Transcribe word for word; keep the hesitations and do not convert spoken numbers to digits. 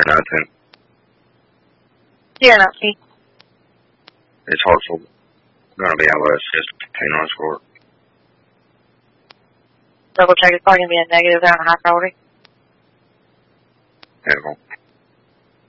nothing. Yeah, nothing. It's also going to be able to assist fifteen on score. Double check, it's probably going to be a negative there on a high priority. Beautiful.